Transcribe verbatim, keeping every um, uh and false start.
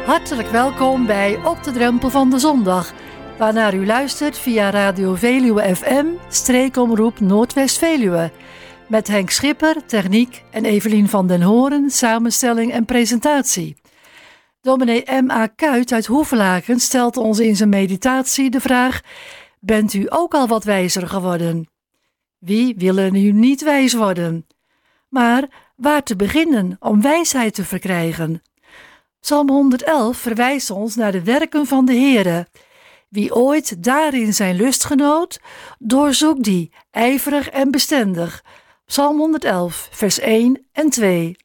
Hartelijk welkom bij Op de Drempel van de Zondag, waarnaar u luistert via Radio Veluwe F M, streekomroep Noordwest-Veluwe. Met Henk Schipper, techniek en Evelien van den Horen, samenstelling en presentatie. Dominee M A Kuit uit Hoevelaken stelt ons in zijn meditatie de vraag: bent u ook al wat wijzer geworden? Wie willen nu niet wijs worden? Maar waar te beginnen om wijsheid te verkrijgen? Psalm honderdelf verwijst ons naar de werken van de Heere. Wie ooit daarin zijn lust genoot, doorzoek die, ijverig en bestendig. Psalm honderdelf, vers één en twee.